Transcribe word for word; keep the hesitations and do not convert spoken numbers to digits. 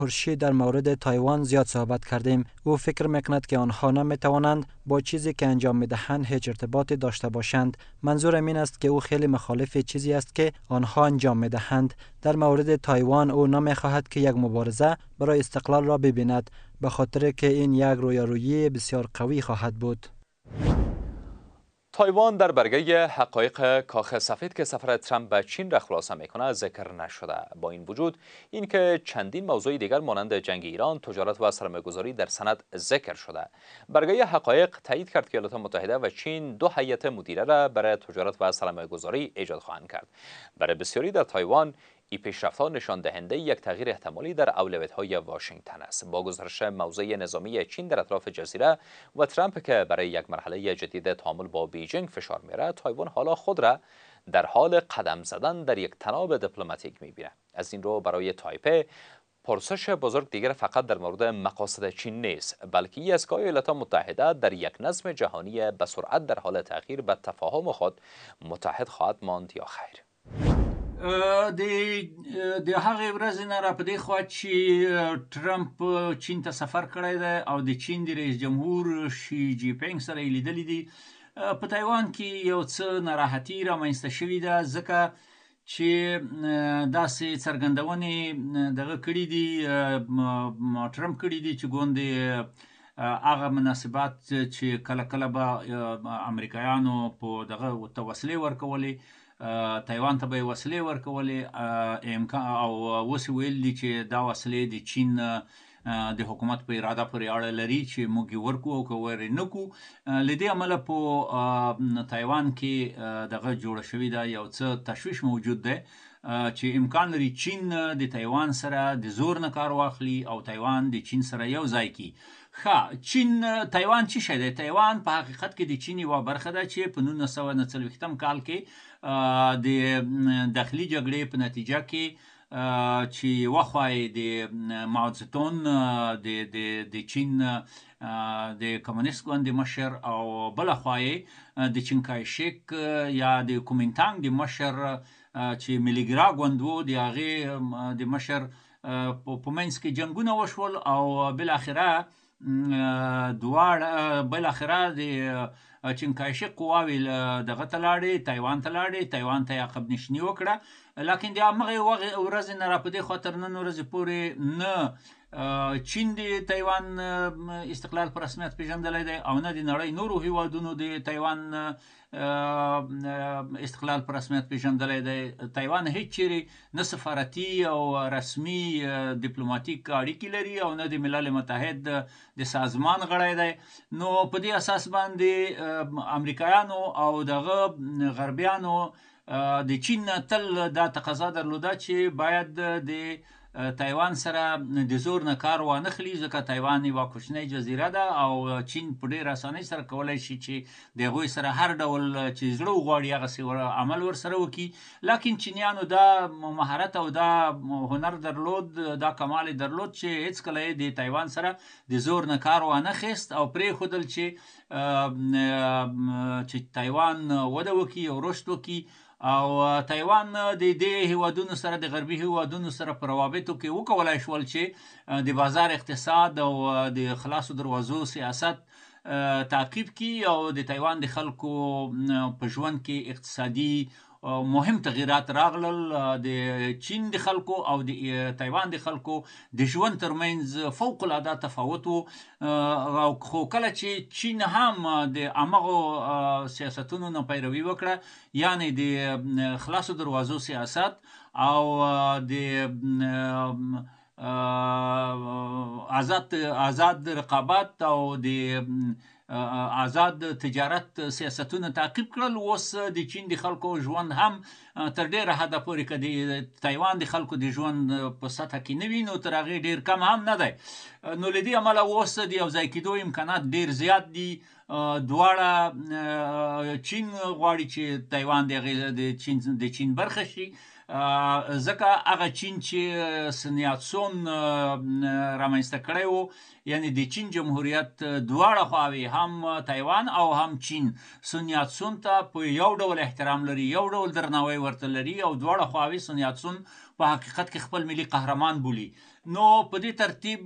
خورشید در مورد تایوان زیاد صحبت کردیم. او فکر میکند که آنها نمیتوانند با چیزی که انجام میدهند هیچ ارتباطی داشته باشند. منظورم این است که او خیلی مخالف چیزی است که آنها انجام میدهند. در مورد تایوان او نمیخواهد که یک مبارزه برای استقلال را ببیند، به خاطر که این یک رویارویی بسیار قوی خواهد بود. تایوان در برگه حقایق کاخ سفید که سفر ترامپ به چین را خلاصه میکنه ذکر نشده. با این وجود اینکه چندین موضوع دیگر مانند جنگ ایران، تجارت و سرمایه‌گذاری در سند ذکر شده. برگه حقایق تایید کرد که ایالات متحده و چین دو هیئت مدیره را برای تجارت و سرمایه‌گذاری ایجاد خواهند کرد. برای بسیاری در تایوان این پیشرفت‌ها نشان دهنده یک تغییر احتمالی در اولویت‌های واشنگتن است. با گزارش موضع نظامی چین در اطراف جزیره و ترامپ که برای یک مرحله جدید تعامل با بیجینگ فشار می‌آورد، تایوان حالا خود را در حال قدم زدن در یک تناب دیپلماتیک می‌بیند. از این رو برای تایپه پرسش بزرگ دیگر فقط در مورد مقاصد چین نیست، بلکه ای است که ایالات متحده در یک نظم جهانی به سرعت در حال تغییر به تفاهم خود متحد خواهد ماند یا خیر. د د هغه ورځې نه را پدې خوا چې ټرمپ چین ته سفر کړی دی او د چین د رئیس جمهور شي جی پینګ سره یې لیدلی دي، په تایوان کې یو څه ناراحتي رامنځته شوې ده، ځکه چې داسې څرګندونې دغه کړي دي، ټرمپ کړي دي چې ګوندې هغه مناسبات چې کله کله به امریکایانو په دغه ته وسلې ورکولې، تایوان ته به یې وسلې ورکولې، امکان او اوس یې ویل دي چې دا وسلې د چین د حکومت په اراده پورې اړه لري چې موږ یې ورکو او که ور نه کړو. له دې امله په تایوان کې دغه جوړه شوې ده، یو څه تشویش موجود دی چې امکان لري چین د تایوان سره د زور نه کار واخلي او تایوان د چین سره یو ځای کړي. ښه، چین تایوان څه شی دی؟ تایوان په حقیقت کې د چین یوه برخه ده چې په نولس سوه نه څلوېښتم کال کې د داخلي جګړې په نتیجه کې چې یوه خوا یې د ماوزتون د د چین د کمونیست ګوند مشر او بله خوا یې د چینګای شیک یا د کومینتانګ د مشر چې ملیګرا ګوند و، د هغې د مشر په منځ کې جنګونه وشول او بالاخره دواړه بالاخره د چینګای شیک قواوې دغه ته لاړې، تایوان ته لاړې، تایوان ته یې عقب نشیني وکړه. لکن د همغې ورځې نه را په دې خوا تر نن ورځې پورې نه چین د تایوان استقلال په رسمیت پیژندلی دی او نه د نړۍ نورو هیوادونو د تایوان استقلال په رسمیت پیژندلی دی. تایوان هیڅ چیرې نه سفارتي او رسمي ډیپلوماتیک اړیکې لري او نه د ملل متحد د سازمان غړی دی. نو په دې اساس باندې امریکایانو او دغه غربیانو د چین تل دا تقاضا درلوده چې باید د تایوان سره د زور نه کار وانخلي، ځکه تایوان یوه کوچنۍ جزیره ده او چین په ډېر اسانۍ سره کولی شي چې د هغوی سره هر ډول چې زړه وغواړي هغسې عمل ورسره وکړي. لکن چینیانو دا مهارت او دا هنر درلود، دا کمال یې درلود چې هېڅکله یې د تایوان سره د زور نه کار وانخیست او پرېښودل چې چې تایوان وده وکړي او رشد وکړي او تایوان د دې هیوادونو سره د غربي هیوادونو سره په روابطو کې وکولای شول چې د بازار اقتصاد او د خلاصو دروازو سیاست تعقیب کړي او د تایوان د خلکو په ژوند کې اقتصادي مهم تغییرات راغلل. د چین د خلکو او د تایوان د خلکو د ژوند ترمنځ فوق العاده تفاوت و، خو کله چې چین هم د همغو سیاستونو نه پیروي وکړه، یعنې د خلاصو دروازو سیاست او د آزاد آزاد رقابت او د آزاد تجارت سیاستونه تعقیب کړل، اوس د چین د خلکو ژوند هم تر ډېره حده پورې که د تایوان د خلکو د ژوند په سطحه کې نه وي نو تر هغې ډېر کم هم نه دی. نو له دې امله اوس د یو ځای کېدو امکانات ډېر زیات دي. دواړه چین غواړي چې تایوان د هغې د چین د چین برخه شي، ځکه هغه چین چې سنیاتسون رامنځته کړی و، یعنې د چین جمهوریت دواړه خواوې هم تایوان او هم چین سنیاتسون ته په یو ډول احترام لري، یو ډول درناوی ورته لري او دواړه خواوې سنیاتسون په حقیقت کې خپل ملي قهرمان بولي. نو په دې ترتیب